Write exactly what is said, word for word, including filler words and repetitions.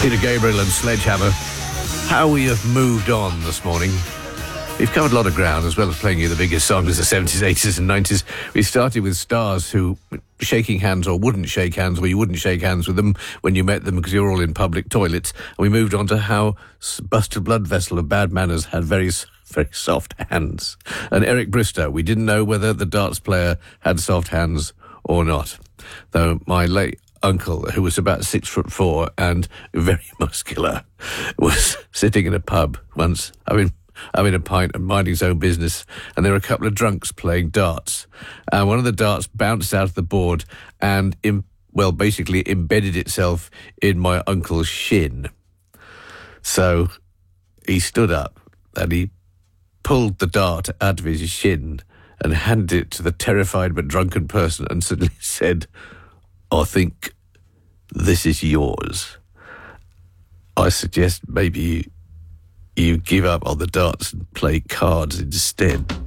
Peter Gabriel and Sledgehammer. How we have moved on this morning. We've covered a lot of ground, as well as playing you the biggest songs of the seventies, eighties and nineties. We started with stars who, shaking hands or wouldn't shake hands, or you wouldn't shake hands with them when you met them because you were all in public toilets. And we moved on to how Buster Bloodvessel of Bad Manners had very, very soft hands. And Eric Bristow, we didn't know whether the darts player had soft hands or not. Though my late uncle, who was about six foot four and very muscular, was sitting in a pub once, I mean, having a pint and minding his own business, and there were a couple of drunks playing darts. And one of the darts bounced out of the board and, im- well, basically embedded itself in my uncle's shin. So he stood up and he pulled the dart out of his shin and handed it to the terrified but drunken person and suddenly said, "I think this is yours. I suggest maybe you, you give up on the darts and play cards instead."